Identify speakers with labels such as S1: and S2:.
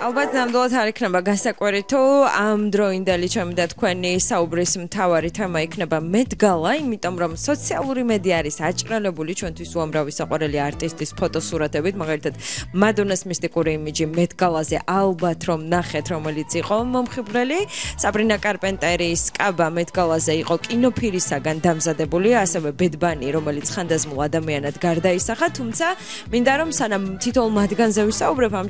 S1: ალბათ ნამდვილად არ იქნება გასაკვირი თუ ამ დროინდელი ჩემი და თქვენი საუბრის მთავარი თემა იქნება მეტგალა, იმიტომ რომ სოციალური მედია არის აჭრელებული ჩვენთვის უამრავი საყვარელი არტისტის ფოტოსურათებით, მაგალითად მადონას მისტიკური იმიჯი მეტგალაზე ალბათ რომ ნახეთ, რომელიც იყო მომხიბვლელი, საბრინა კარპენტერის კაბა მეტგალაზე იყო კინოფირისაგან დამზადებული, ასევე ბედბანი, რომელიც ხანდაზმულ ადამიანად გარდაისახა, თუმცა მინდა რომ სანამ თითოეულ მათგანზე ვისაუბრებ, ამ